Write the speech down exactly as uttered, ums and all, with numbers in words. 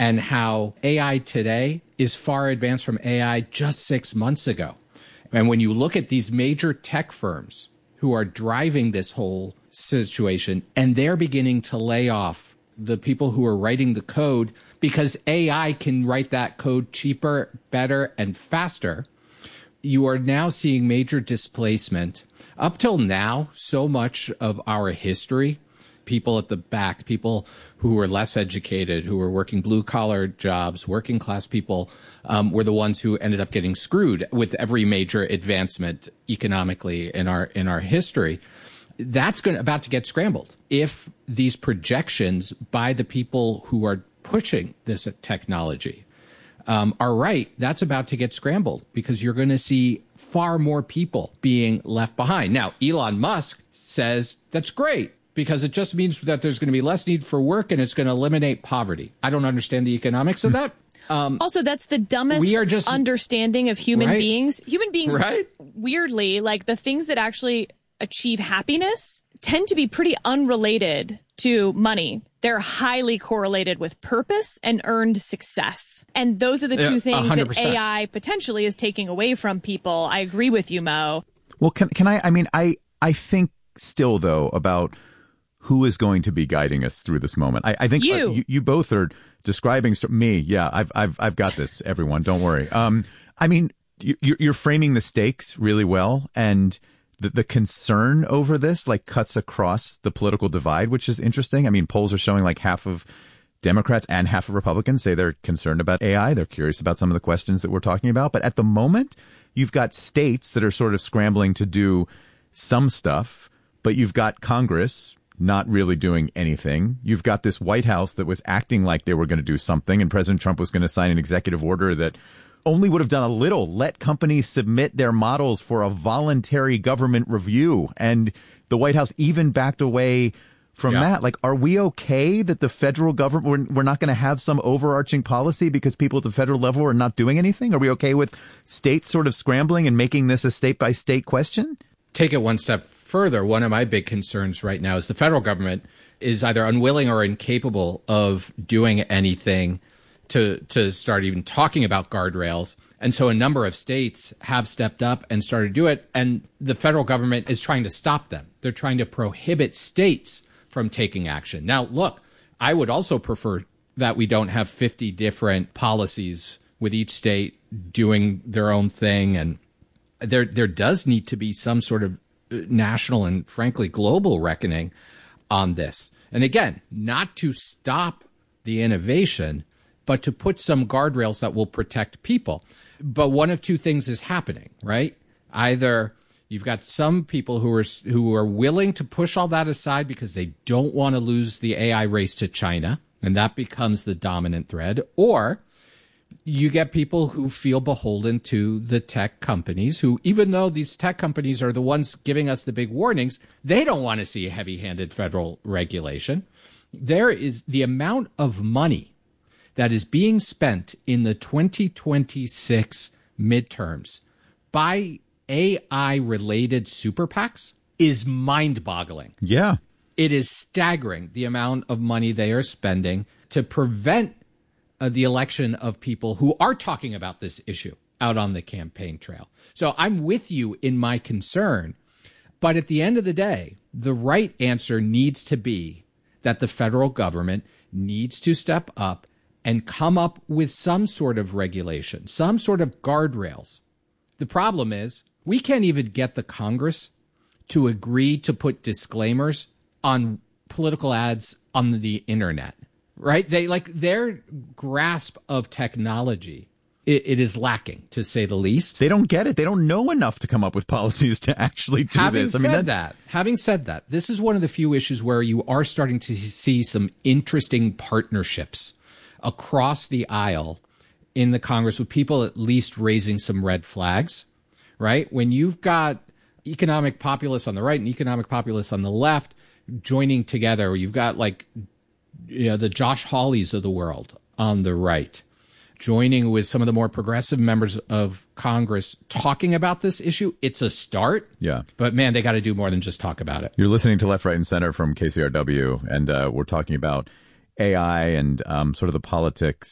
and how A I today is far advanced from A I just six months ago. And when you look at these major tech firms who are driving this whole situation, and they're beginning to lay off the people who are writing the code because A I can write that code cheaper, better, and faster, you are now seeing major displacement. Up till now, so much of our history, people at the back, people who were less educated, who were working blue-collar jobs, working-class people, um, were the ones who ended up getting screwed with every major advancement economically in our in our history. That's going about to get scrambled if these projections by the people who are pushing this technology um, are right. That's about to get scrambled because you're going to see far more people being left behind. Now, Elon Musk says that's great because it just means that there's going to be less need for work and it's going to eliminate poverty. I don't understand the economics of that. Um, also, that's the dumbest we are just, understanding of human right? beings. Human beings, right? weirdly, like the things that actually achieve happiness tend to be pretty unrelated to money. They're highly correlated with purpose and earned success. And those are the two yeah, things one hundred percent. that A I potentially is taking away from people. I agree with you, Mo. Well, can can I, I mean, I, I think still, though, about who is going to be guiding us through this moment. I, I think you. Uh, you, you both are describing st- me. Yeah, I've, I've, I've got this, everyone. Don't worry. Um, I mean, you, you're framing the stakes really well. And The, the concern over this like cuts across the political divide, which is interesting. I mean, polls are showing like half of Democrats and half of Republicans say they're concerned about A I. They're curious about some of the questions that we're talking about. But at the moment, you've got states that are sort of scrambling to do some stuff, but you've got Congress not really doing anything. You've got this White House that was acting like they were going to do something, and President Trump was going to sign an executive order that only would have done a little, let companies submit their models for a voluntary government review. And the White House even backed away from yeah. that. Like, are we okay that the federal government, we're, we're not going to have some overarching policy because people at the federal level are not doing anything? Are we okay with states sort of scrambling and making this a state by state question? Take it one step further. One of my big concerns right now is the federal government is either unwilling or incapable of doing anything to to start even talking about guardrails. And so a number of states have stepped up and started to do it. And the federal government is trying to stop them. They're trying to prohibit states from taking action. Now, look, I would also prefer that we don't have fifty different policies with each state doing their own thing. And there there does need to be some sort of national and, frankly, global reckoning on this. And again, not to stop the innovation, but to put some guardrails that will protect people. But one of two things is happening, right? Either you've got some people who are who are willing to push all that aside because they don't want to lose the A I race to China, and that becomes the dominant thread, or you get people who feel beholden to the tech companies who, even though these tech companies are the ones giving us the big warnings, they don't want to see heavy-handed federal regulation. There is the amount of money that is being spent in the twenty twenty-six midterms by A I-related super PACs is mind-boggling. Yeah. It is staggering the amount of money they are spending to prevent uh, the election of people who are talking about this issue out on the campaign trail. So I'm with you in my concern, but at the end of the day, the right answer needs to be that the federal government needs to step up and come up with some sort of regulation, some sort of guardrails. The problem is we can't even get the Congress to agree to put disclaimers on political ads on the internet, right? They like their grasp of technology. It, it is lacking, to say the least. They don't get it. They don't know enough to come up with policies to actually do having this. I said mean, that, that, having said that, this is one of the few issues where you are starting to see some interesting partnerships across the aisle in the Congress with people at least raising some red flags, right? When you've got economic populists on the right and economic populists on the left joining together, you've got like, you know, the Josh Hawleys of the world on the right joining with some of the more progressive members of Congress talking about this issue. It's a start. Yeah. But man, they got to do more than just talk about it. You're listening to Left, Right, and Center from K C R W, and uh, we're talking about A I and um, sort of the politics